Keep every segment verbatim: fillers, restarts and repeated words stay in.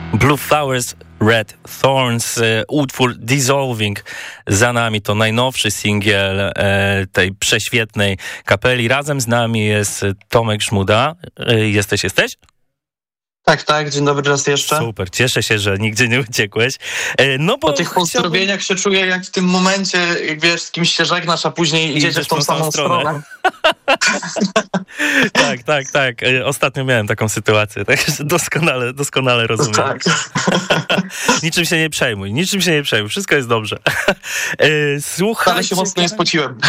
Blue Flowers, Red Thorns, utwór Dissolving za nami, to najnowszy singiel e, tej prześwietnej kapeli. Razem z nami jest Tomek Żmuda. E, jesteś, jesteś? Tak, tak, dzień dobry raz jeszcze. Super, cieszę się, że nigdzie nie uciekłeś. E, no bo po tych pozdrowieniach chciałbym... się czuję jak w tym momencie, jak wiesz, z kimś się żegnasz, a później idziecie w tą, tą samą stronę. stronę. tak, tak, tak. Ostatnio miałem taką sytuację, także doskonale, doskonale rozumiem. Tak. Niczym się nie przejmuj, niczym się nie przejmuj, wszystko jest dobrze. Słuchajcie, ale się mocno nie spociłem.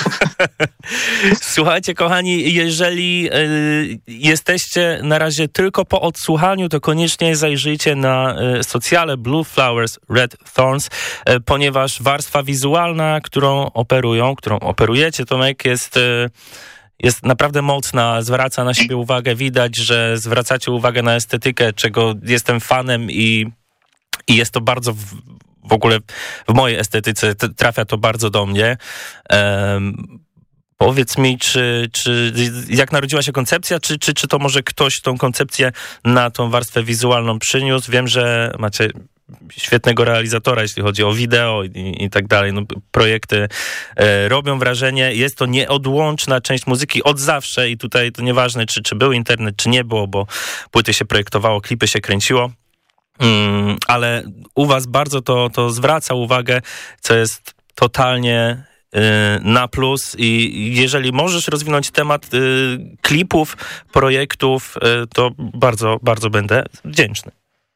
Słuchajcie, kochani, jeżeli y, jesteście na razie tylko po odsłuchaniu, to koniecznie zajrzyjcie na y, socjale Blue Flowers, Red Thorns, y, ponieważ warstwa wizualna, którą operują, którą operujecie, Tomek, jest... Y, jest naprawdę mocna, zwraca na siebie uwagę, widać, że zwracacie uwagę na estetykę, czego jestem fanem i, i jest to bardzo w, w ogóle w mojej estetyce trafia to bardzo do mnie. Um, powiedz mi, czy, czy jak narodziła się koncepcja, czy, czy, czy to może ktoś tą koncepcję na tą warstwę wizualną przyniósł? Wiem, że macie świetnego realizatora, jeśli chodzi o wideo i, i tak dalej. No, projekty e, robią wrażenie. Jest to nieodłączna część muzyki od zawsze i tutaj to nieważne, czy, czy był internet, czy nie było, bo płyty się projektowało, klipy się kręciło. Mm, ale u was bardzo to, to zwraca uwagę, co jest totalnie y, na plus i jeżeli możesz rozwinąć temat y, klipów, projektów, y, to bardzo, bardzo będę wdzięczny.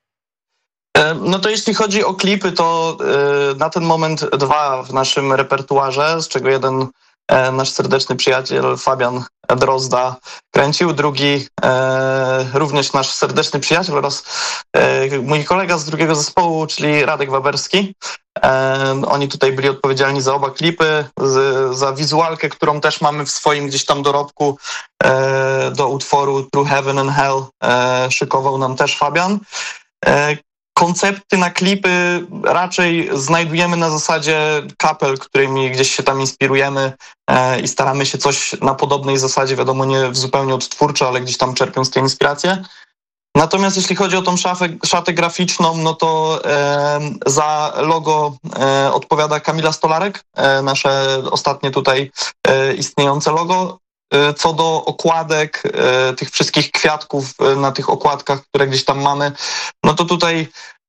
No to jeśli chodzi o klipy, to y, na ten moment dwa w naszym repertuarze, z czego jeden e, nasz serdeczny przyjaciel Fabian Drozda kręcił, drugi e, również nasz serdeczny przyjaciel oraz e, mój kolega z drugiego zespołu, czyli Radek Waberski. E, oni tutaj byli odpowiedzialni za oba klipy, z, za wizualkę, którą też mamy w swoim gdzieś tam dorobku e, do utworu Through Heaven and Hell e, szykował nam też Fabian. E, Koncepty na klipy raczej znajdujemy na zasadzie kapel, którymi gdzieś się tam inspirujemy e, i staramy się coś na podobnej zasadzie, wiadomo, nie zupełnie odtwórczo, ale gdzieś tam czerpiąc tę inspirację. Natomiast jeśli chodzi o tą szafę, szatę graficzną, no to e, za logo e, odpowiada Kamila Stolarek, e, nasze ostatnie tutaj e, istniejące logo. Co do okładek, tych wszystkich kwiatków na tych okładkach, które gdzieś tam mamy, no to tutaj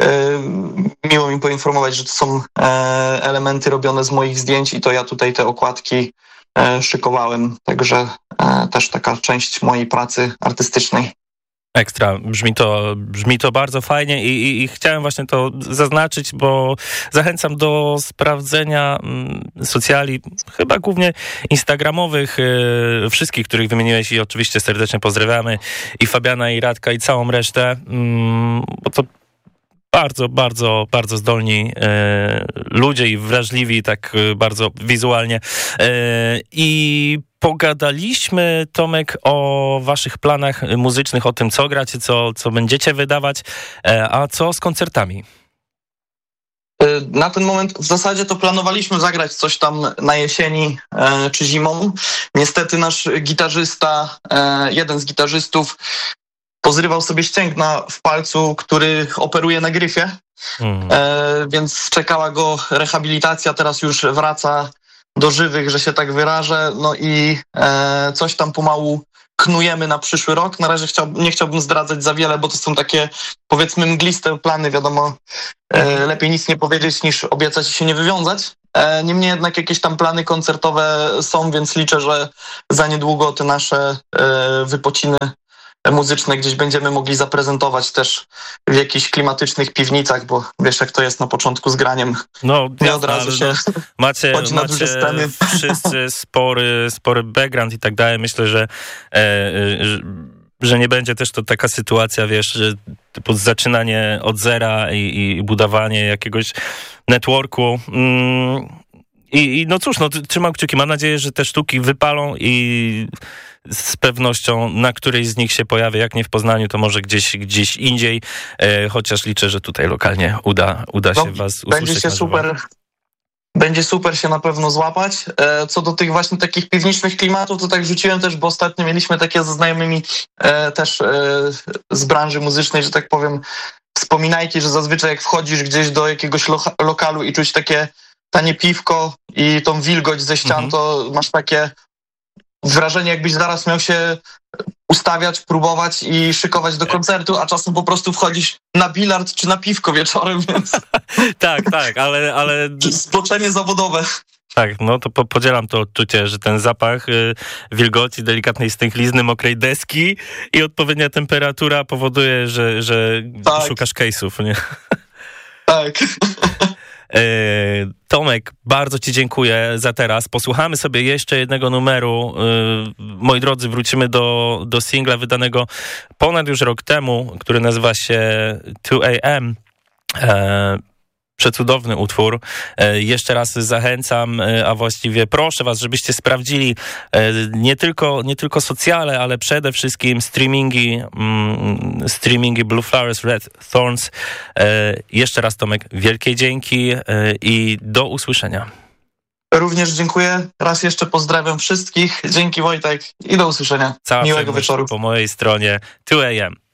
miło mi poinformować, że to są elementy robione z moich zdjęć i to ja tutaj te okładki szykowałem, także też taka część mojej pracy artystycznej. Ekstra, brzmi to, brzmi to bardzo fajnie i, i, i chciałem właśnie to zaznaczyć, bo zachęcam do sprawdzenia socjali, chyba głównie instagramowych, yy, wszystkich, których wymieniłeś i oczywiście serdecznie pozdrawiamy i Fabiana, i Radka, i całą resztę, yy, bo to bardzo, bardzo, bardzo zdolni e, ludzie i wrażliwi, tak e, bardzo wizualnie. E, I pogadaliśmy, Tomek, o waszych planach muzycznych, o tym, co gracie, co, co będziecie wydawać, e, a co z koncertami? Na ten moment w zasadzie to planowaliśmy zagrać coś tam na jesieni e, czy zimą. Niestety nasz gitarzysta, e, jeden z gitarzystów, pozrywał sobie ścięgna w palcu, który operuje na gryfie, mm. e, więc czekała go rehabilitacja, teraz już wraca do żywych, że się tak wyrażę, no i e, coś tam pomału knujemy na przyszły rok. Na razie chciał, nie chciałbym zdradzać za wiele, bo to są takie, powiedzmy, mgliste plany, wiadomo, e, lepiej nic nie powiedzieć niż obiecać i się nie wywiązać. E, niemniej jednak jakieś tam plany koncertowe są, więc liczę, że za niedługo te nasze e, wypociny muzyczne gdzieś będziemy mogli zaprezentować też w jakichś klimatycznych piwnicach, bo wiesz, jak to jest na początku z graniem. No, nie jasne, od razu się macie, chodzi na macie duże sceny. Wszyscy spory, spory background i tak dalej. Myślę, że, e, że, że nie będzie też to taka sytuacja, wiesz, że typu zaczynanie od zera i, i budowanie jakiegoś networku. Mm. I, I no cóż, no trzymam kciuki. Mam nadzieję, że te sztuki wypalą i z pewnością na którejś z nich się pojawię. Jak nie w Poznaniu, to może gdzieś gdzieś indziej. E, chociaż liczę, że tutaj lokalnie uda, uda się no, was usłyszeć. Będzie się super. Będzie super się na pewno złapać. E, co do tych właśnie takich piwniczych klimatów, to tak rzuciłem też, bo ostatnio mieliśmy takie ze znajomymi e, też e, z branży muzycznej, że tak powiem, wspominajki, że zazwyczaj jak wchodzisz gdzieś do jakiegoś lo- lokalu i czuć takie tanie piwko i tą wilgoć ze ścian, mhm. to masz takie wrażenie, jakbyś zaraz miał się ustawiać, próbować i szykować do koncertu, a czasem po prostu wchodzisz na bilard czy na piwko wieczorem, więc... tak, tak, ale... ale... Zboczenie zawodowe. Tak, no to po, podzielam to odczucie, że ten zapach y, wilgoci, delikatnej stęchlizny, mokrej deski i odpowiednia temperatura powoduje, że, że tak. szukasz case'ów, nie? Tak. e, Tomek, bardzo ci dziękuję za teraz. Posłuchamy sobie jeszcze jednego numeru. E, moi drodzy, wrócimy do, do singla wydanego ponad już rok temu, który nazywa się two a m E, Przecudowny utwór. E, jeszcze raz zachęcam, e, a właściwie proszę was, żebyście sprawdzili e, nie tylko, nie tylko socjale, ale przede wszystkim streamingi, mm, streamingi Blue Flowers, Red Thorns. E, jeszcze raz, Tomek, wielkie dzięki e, i do usłyszenia. Również dziękuję. Raz jeszcze pozdrawiam wszystkich. Dzięki, Wojtek, i do usłyszenia. Cała Miłego wieczoru. Po mojej stronie two a m